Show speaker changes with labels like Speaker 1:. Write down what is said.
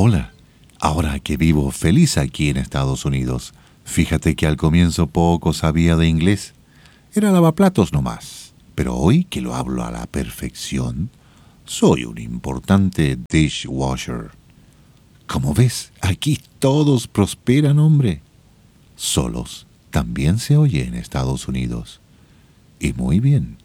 Speaker 1: Hola, ahora que vivo feliz aquí en Estados Unidos, fíjate que al comienzo poco sabía de inglés. Era lavaplatos nomás, pero hoy que lo hablo a la perfección, soy un importante dishwasher. Como ves, aquí todos prosperan, hombre. Solos también se oye en Estados Unidos. Y muy bien.